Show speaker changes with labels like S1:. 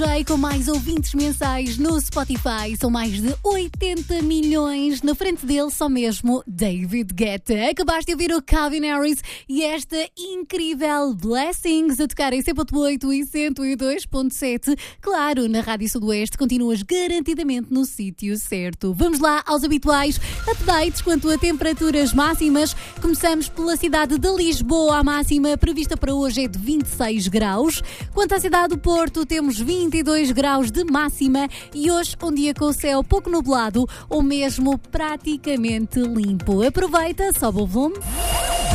S1: Com mais ouvintes mensais no Spotify, são mais de 80 milhões. Na frente dele, só mesmo David Guetta. Acabaste de ouvir o Calvin Harris e esta incrível Blessings a tocar em 100.8 e 102.7. Claro, na Rádio Sudoeste continuas garantidamente no sítio certo. Vamos lá aos habituais updates quanto a temperaturas máximas. Começamos pela cidade de Lisboa. A máxima prevista para hoje é de 26 graus. Quanto à cidade do Porto, temos 22 graus de máxima e hoje um dia com o céu pouco nublado ou mesmo praticamente limpo. Aproveita, sobe o volume.